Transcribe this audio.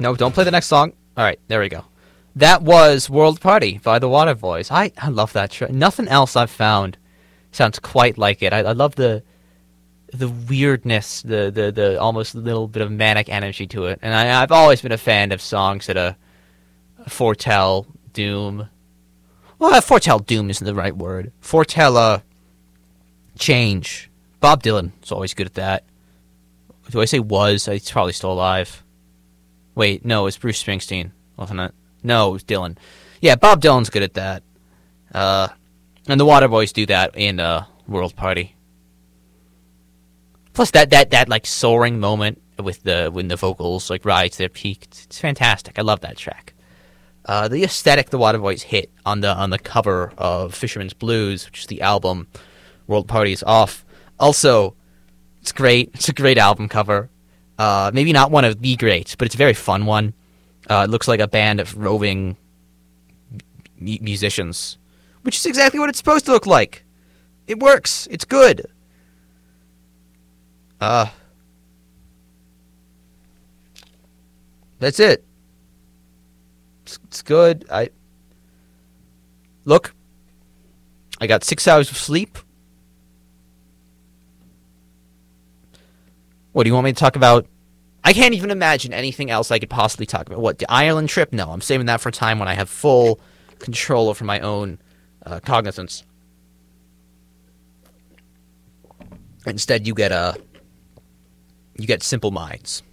No, don't play the next song. All right, there we go. That was World Party by the Waterboys. I love that track. Nothing else I've found sounds quite like it. I love the weirdness, the almost little bit of manic energy to it. And I've always been a fan of songs that foretell doom. Well, foretell doom isn't the right word. Foretell change. Bob Dylan is always good at that. Do I say was? He's probably still alive. Wait, no, it's Bruce Springsteen, wasn't it? No, it was Dylan. Yeah, Bob Dylan's good at that. And the Waterboys do that in World Party. Plus that like soaring moment with when the vocals like rise to their peak. It's fantastic. I love that track. The aesthetic the Waterboys hit on the cover of Fisherman's Blues, which is the album World Party is off. Also, it's great. It's a great album cover. Maybe not one of the greats, but it's a very fun one. It looks like a band of roving musicians, which is exactly what it's supposed to look like. It works. It's good. That's it. It's good. I got 6 hours of sleep. What do you want me to talk about? I can't even imagine anything else I could possibly talk about. What, the Ireland trip? No, I'm saving that for a time when I have full control over my own cognizance. Instead, you get Simple Minds.